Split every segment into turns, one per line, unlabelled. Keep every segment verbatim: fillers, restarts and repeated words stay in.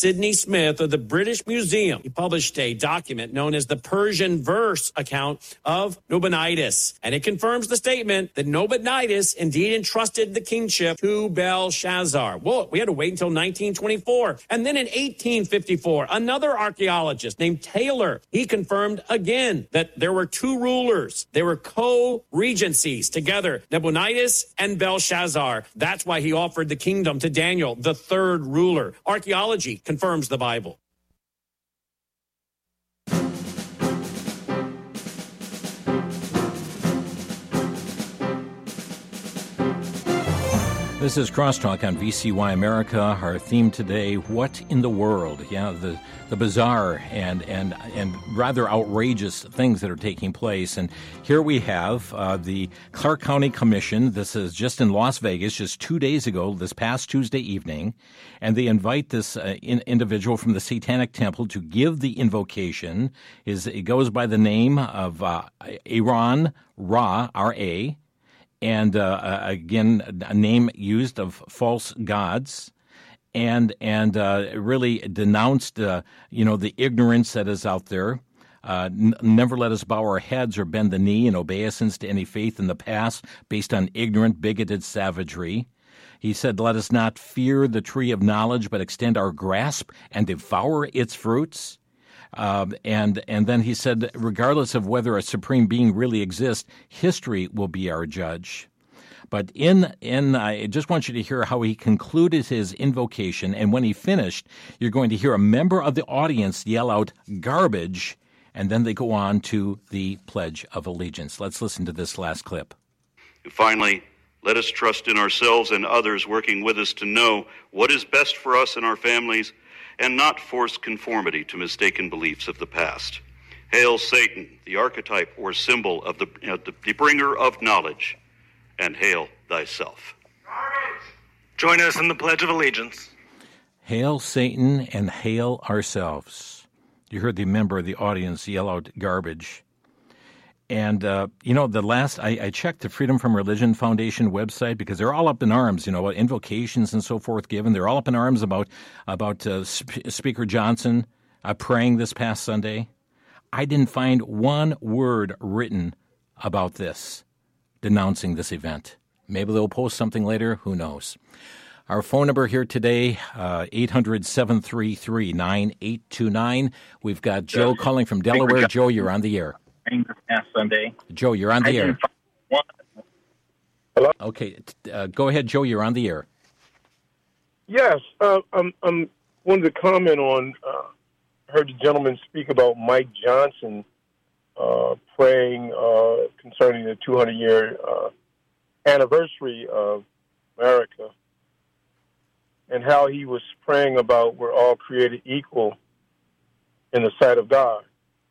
Sidney Smith of the British Museum. He published a document known as the Persian verse account of Nabonidus, and it confirms the statement that Nabonidus indeed entrusted the kingship to Belshazzar. Well, we had to wait until nineteen twenty-four. And then in eighteen fifty-four, another archaeologist named Taylor, he confirmed again that there were two rulers. They were co-regencies together, Nabonidus and Belshazzar. That's why he offered the kingdom to Daniel, the third ruler. Archaeology confirms the Bible.
This is Crosstalk on V C Y America. Our theme today, what in the world? Yeah, the, the bizarre and, and, and rather outrageous things that are taking place. And here we have uh, the Clark County Commission. This is just in Las Vegas, just two days ago, this past Tuesday evening. And they invite this uh, in, individual from the Satanic Temple to give the invocation. Is It goes by the name of uh, Aaron Ra, R A, and uh, again, a name used of false gods, and and uh, really denounced, uh, you know, the ignorance that is out there. Uh, n- never let us bow our heads or bend the knee in obeisance to any faith in the past based on ignorant, bigoted savagery. He said, let us not fear the tree of knowledge, but extend our grasp and devour its fruits. Um, and and then he said, regardless of whether a supreme being really exists, history will be our judge. But in in I just want you to hear how he concluded his invocation, and when he finished, you're going to hear a member of the audience yell out "garbage," and then they go on to the Pledge of Allegiance. Let's listen to this last clip.
Finally, let us trust in ourselves and others working with us to know what is best for us and our families, and not force conformity to mistaken beliefs of the past. Hail Satan, the archetype or symbol of the, uh, the bringer of knowledge, and hail thyself.
Join us in the Pledge of Allegiance.
Hail Satan and hail ourselves. You heard the member of the audience yell out garbage. And, uh, you know, the last, I, I checked the Freedom from Religion Foundation website because they're all up in arms, you know, invocations and so forth given. They're all up in arms about, about uh, Sp- Speaker Johnson uh, praying this past Sunday. I didn't find one word written about this, denouncing this event. Maybe they'll post something later. Who knows? Our phone number here today, uh, eight hundred, seven three three, nine eight two nine. We've got Joe calling from Delaware. Joe, you're on the air.
This past Sunday.
Joe, you're on the air.
Hello?
Okay, uh, go ahead, Joe. You're on the air.
Yes, uh, I'm, I'm wanted to comment on, uh, heard the gentleman speak about Mike Johnson uh, praying uh, concerning the two hundred year uh, anniversary of America, and how he was praying about we're all created equal in the sight of God.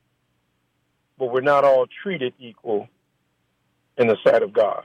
But we're not all treated equal in the sight of God.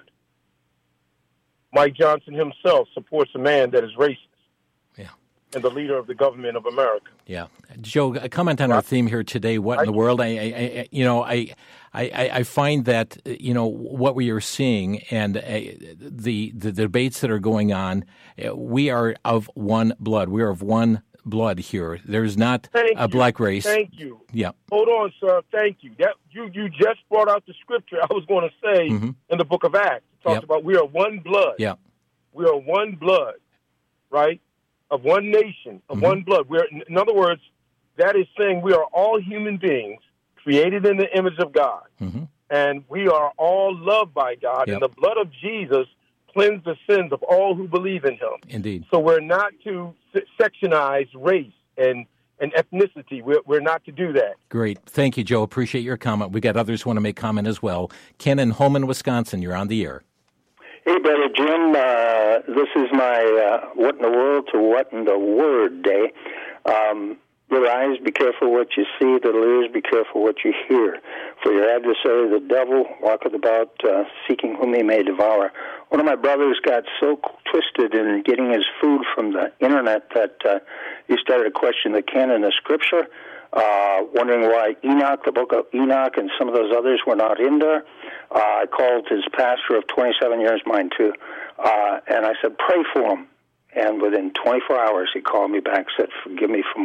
Mike Johnson himself supports a man that is racist.
Yeah.
And the leader of the government of America.
Yeah. Joe, a comment on our theme here today, what in the world? I, I, I you know, I, I, I find that, you know, what we are seeing and uh, the, the debates that are going on, uh, we are of one blood. We are of one blood here. There's not
Thank
a
you.
black race.
Thank you.
Yeah.
Hold on, sir. Thank you. That you you just brought out the scripture I was going to say
mm-hmm.
in the book of Acts. It talks
yep.
about we are one blood.
Yeah.
We are one blood, right? Of one nation, of
mm-hmm.
one blood. We're in other words, that is saying we are all human beings created in the image of God.
Mm-hmm.
And we are all loved by God.
Yep.
And the blood of Jesus cleansed the sins of all who believe in him.
Indeed.
So we're not to sectionize race and, and ethnicity. We're, we're not to do that.
Great. Thank you, Joe. Appreciate your comment. We got others who want to make comment as well. Ken in Holman, Wisconsin, you're on the air.
Hey, Brother Jim. Uh, this is my uh, What in the World to What in the Word day. Um, your eyes, be careful what you see. The ears, be careful what you hear. For your adversary, the devil, walketh about uh, seeking whom he may devour. One of my brothers got so twisted in getting his food from the internet that uh, he started to question the canon of Scripture, uh, wondering why Enoch, the book of Enoch, and some of those others were not in there. Uh, I called his pastor of twenty-seven years, mine too, uh, and I said, pray for him. And within twenty-four hours, he called me back, said, "Forgive me for